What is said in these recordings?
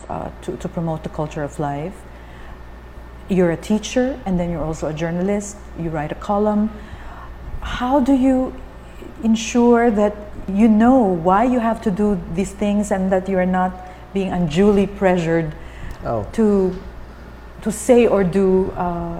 to promote the culture of life. You're a teacher, and then you're also a journalist. You write a column. How do you ensure that you know why you have to do these things and that you are not being unduly pressured to say or do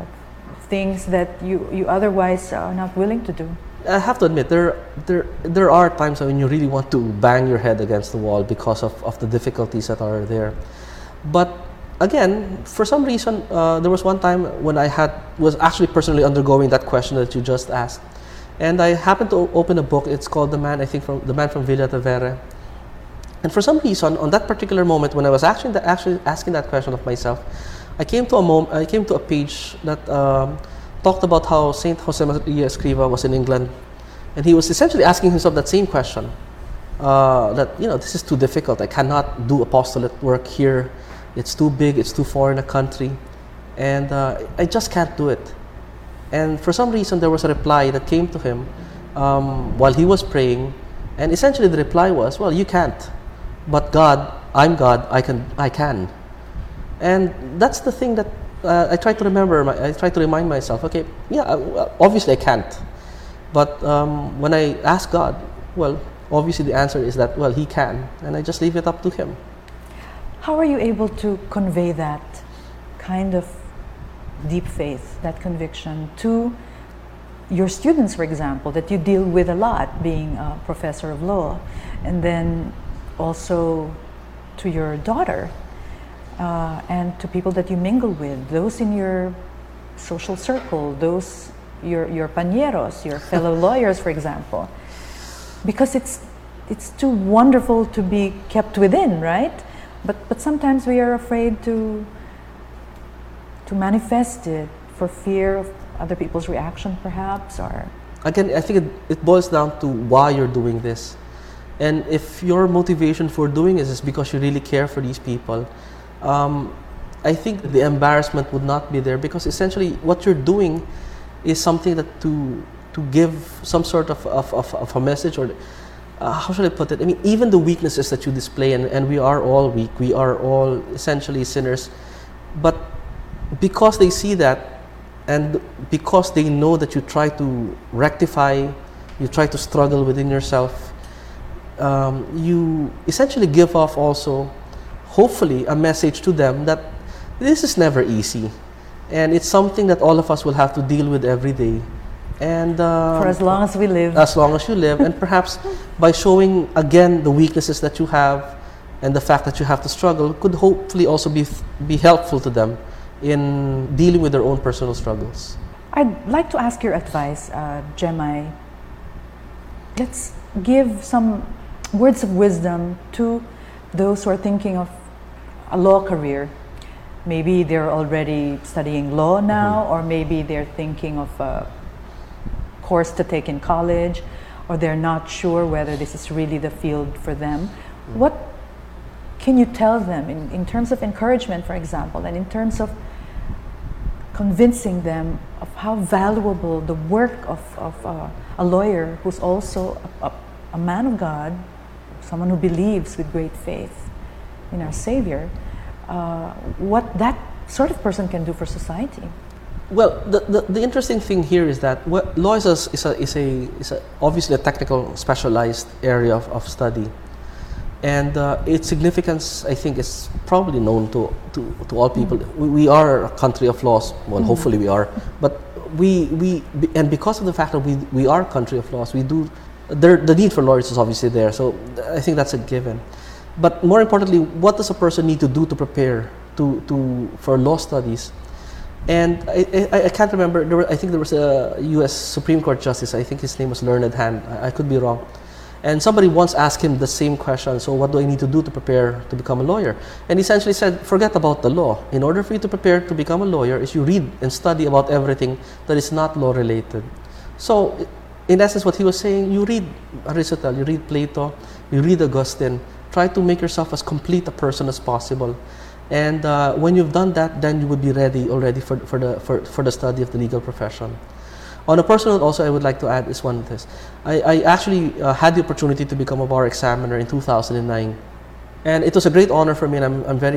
things that you otherwise are not willing to do? I have to admit, there are times when you really want to bang your head against the wall because of the difficulties that are there. But again, for some reason, there was one time when was actually personally undergoing that question that you just asked. And I happened to open a book. It's called The Man from Villa de Vera. And for some reason, on that particular moment, when I was actually asking that question of myself, I came to a page that talked about how Saint Jose Maria Escriva was in England, and he was essentially asking himself that same question: that this is too difficult. I cannot do apostolate work here. It's too big. It's too foreign a country, and I just can't do it. And for some reason, there was a reply that came to him while he was praying, and essentially the reply was, "Well, you can't, but God, I'm God. I can." And that's the thing that I try to remember. I try to remind myself, okay, yeah, obviously I can't, but when I ask God, well, obviously the answer is that, well, He can, and I just leave it up to Him. How are you able to convey that kind of deep faith, that conviction, to your students, for example, that you deal with a lot, being a professor of law, and then also to your daughter, and to people that you mingle with, those in your social circle, those your pañeros, your fellow lawyers, for example, because it's too wonderful to be kept within, right? But sometimes we are afraid to manifest it for fear of other people's reaction, perhaps, or... Again, I think it boils down to why you're doing this. And if your motivation for doing this is because you really care for these people, I think the embarrassment would not be there, because essentially what you're doing is something that to give some sort of a message, or how should I put it? I mean, even the weaknesses that you display, and we are all weak, we are all essentially sinners, but because they see that, and because they know that you try to rectify, you try to struggle within yourself, you essentially give off also, hopefully, a message to them that this is never easy, and it's something that all of us will have to deal with every day. And for as long as we live. As long as you live, and perhaps by showing again the weaknesses that you have and the fact that you have to struggle could hopefully also be helpful to them in dealing with their own personal struggles. I'd like to ask your advice, Jemai. Let's give some words of wisdom to those who are thinking of a law career. Maybe they're already studying law now, or maybe they're thinking of a course to take in college, or they're not sure whether this is really the field for them. What can you tell them in terms of encouragement, for example, and in terms of convincing them of how valuable the work of a lawyer who's also a man of God, someone who believes with great faith in our Savior, what that sort of person can do for society? Well, the interesting thing here is that law is obviously a technical, specialized area of study, and its significance, I think, is probably known to all people. We are a country of laws. Well, hopefully we are, but and because of the fact that we are a country of laws, the need for lawyers is obviously there. So I think that's a given. But more importantly, what does a person need to do to prepare for law studies? And I can't remember, I think there was a U.S. Supreme Court Justice, I think his name was Learned Hand, I could be wrong. And somebody once asked him the same question, so what do I need to do to prepare to become a lawyer? And he essentially said, forget about the law. In order for you to prepare to become a lawyer, is you read and study about everything that is not law related. So, in essence, what he was saying, you read Aristotle, you read Plato, you read Augustine, try to make yourself as complete a person as possible. And when you've done that, then you would be ready already for the study of the legal profession. On a personal note, also, I would like to add is one of this. I actually had the opportunity to become a bar examiner in 2009, and it was a great honor for me, and I'm very